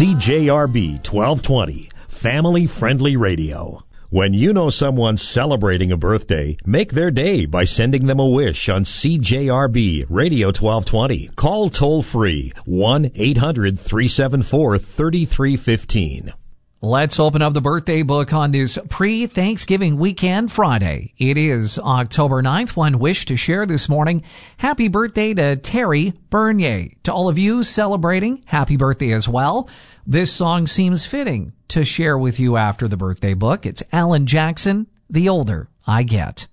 CJRB 1220, family-friendly radio. When you know someone's celebrating a birthday, make their day by sending them a wish on CJRB Radio 1220. Call toll-free 1-800-374-3315. Let's open up the birthday book on this pre-Thanksgiving weekend Friday. It is October 9th. One wish to share this morning. Happy birthday to Terry Bernier. To all of you celebrating, happy birthday as well. This song seems fitting to share with you after the birthday book. It's Alan Jackson, The Older I Get.